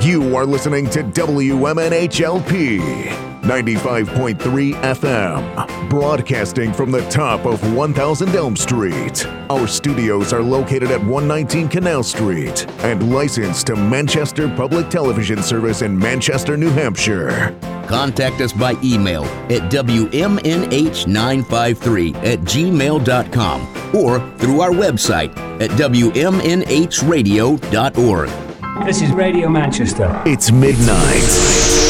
You are listening to WMNHLP 95.3 FM, broadcasting from the top of 1000 Elm Street. Our studios are located at 119 Canal Street and licensed to Manchester Public Television Service in Manchester, New Hampshire. Contact us by email at WMNH953@gmail.com or through our website at WMNHradio.org. This is Radio Manchester. It's midnight.